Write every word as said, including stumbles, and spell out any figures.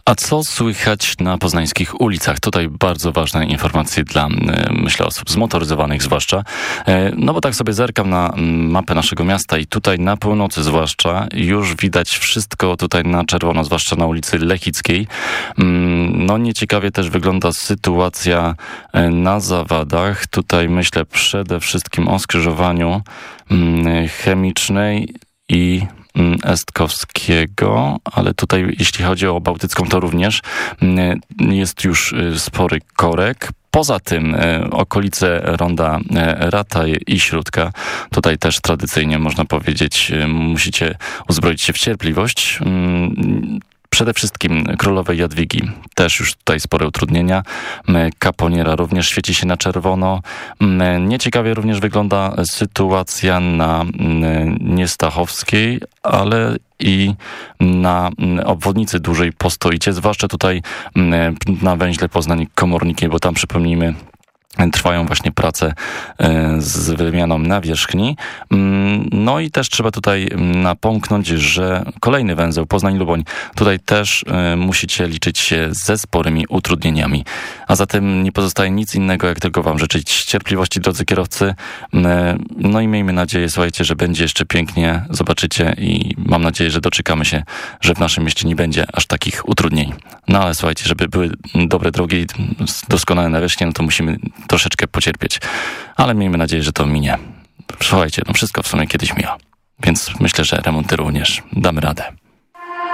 A co słychać na poznańskich ulicach? Tutaj bardzo ważne informacje dla, myślę, osób zmotoryzowanych zwłaszcza. No bo tak sobie zerkam na mapę naszego miasta i tutaj na północy zwłaszcza już widać wszystko tutaj na czerwono, zwłaszcza na ulicy Lechickiej. No nieciekawie też wygląda sytuacja na Zawadach. Tutaj myślę przede wszystkim o skrzyżowaniu Chemicznej i Estkowskiego, ale tutaj jeśli chodzi o Bałtycką, to również jest już spory korek. Poza tym okolice ronda Rataj i Śródka, tutaj też tradycyjnie można powiedzieć, musicie uzbroić się w cierpliwość. Przede wszystkim Królowej Jadwigi też już tutaj spore utrudnienia. Kaponiera również świeci się na czerwono. Nieciekawie również wygląda sytuacja na Niestachowskiej, ale i na obwodnicy Dużej Postoicie, zwłaszcza tutaj na węźle Poznań-Komorniki, bo tam przypomnijmy, trwają właśnie prace z wymianą nawierzchni. No i też trzeba tutaj napomknąć, że kolejny węzeł Poznań-Luboń, tutaj też musicie liczyć się ze sporymi utrudnieniami. A zatem nie pozostaje nic innego, jak tylko wam życzyć cierpliwości, drodzy kierowcy. No i miejmy nadzieję, słuchajcie, że będzie jeszcze pięknie, zobaczycie i mam nadzieję, że doczekamy się, że w naszym mieście nie będzie aż takich utrudnień. No ale słuchajcie, żeby były dobre drogi, doskonałe nawierzchnie, no to musimy troszeczkę pocierpieć. Ale miejmy nadzieję, że to minie. Słuchajcie, no wszystko w sumie kiedyś mija. Więc myślę, że remonty również damy radę.